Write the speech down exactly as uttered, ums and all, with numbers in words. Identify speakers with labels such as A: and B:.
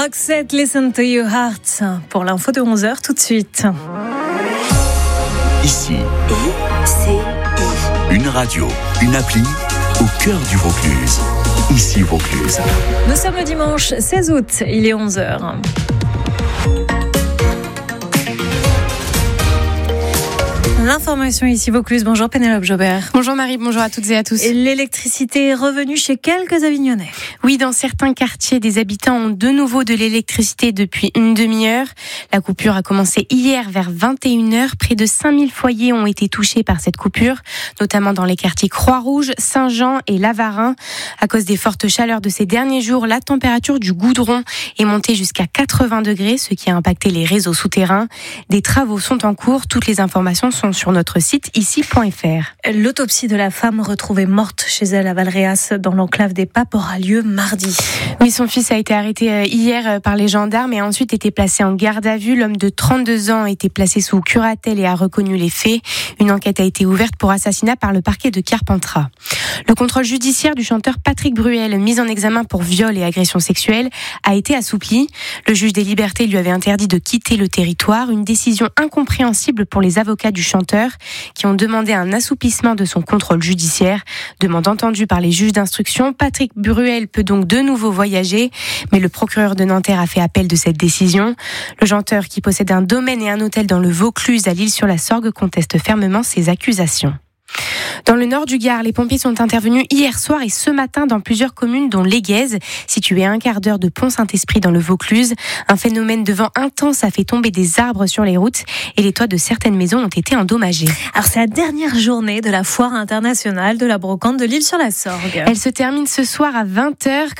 A: Roxette, Listen to Your Heart pour l'info de onze heures tout de suite.
B: Ici,
C: I C I.
B: une radio, une appli au cœur du Vaucluse. Ici Vaucluse.
A: Nous sommes le dimanche seize août, il est onze heures. L'information ici Vaucluse. Bonjour Pénélope Jobert.
D: Bonjour Marie, bonjour à toutes et à tous.
A: Et l'électricité est revenue chez quelques Avignonnais.
D: Oui, dans certains quartiers, des habitants ont de nouveau de l'électricité depuis une demi-heure. La coupure a commencé hier vers vingt et une heures. Près de cinq mille foyers ont été touchés par cette coupure, notamment dans les quartiers Croix-Rouge, Saint-Jean et Lavarin. À cause des fortes chaleurs de ces derniers jours, la température du goudron est montée jusqu'à quatre-vingts degrés, ce qui a impacté les réseaux souterrains. Des travaux sont en cours. Toutes les informations sont sur notre site ici point f r.
A: L'autopsie de la femme retrouvée morte chez elle à Valréas dans l'enclave des Papes aura lieu mardi.
D: Oui, son fils a été arrêté hier par les gendarmes et a ensuite été placé en garde à vue. L'homme de trente-deux ans a été placé sous curatelle et a reconnu les faits. Une enquête a été ouverte pour assassinat par le parquet de Carpentras. Le contrôle judiciaire du chanteur Patrick Bruel, mis en examen pour viol et agression sexuelle, a été assoupli. Le juge des libertés lui avait interdit de quitter le territoire. Une décision incompréhensible pour les avocats du chanteur qui ont demandé un assouplissement de son contrôle judiciaire. Demande entendue par les juges d'instruction. Patrick Bruel peut donc de nouveau voyager, mais le procureur de Nanterre a fait appel de cette décision. Le chanteur, qui possède un domaine et un hôtel dans le Vaucluse à l'Île-sur-la-Sorgue, conteste fermement ces accusations. Dans le nord du Gard, les pompiers sont intervenus hier soir et ce matin dans plusieurs communes, dont l'Aiguaise, située à un quart d'heure de Pont-Saint-Esprit dans le Vaucluse. Un phénomène de vent intense a fait tomber des arbres sur les routes et les toits de certaines maisons ont été endommagés.
A: Alors c'est la dernière journée de la foire internationale de la brocante de l'Île-sur-la-Sorgue.
D: Elle se termine ce soir à vingt heures.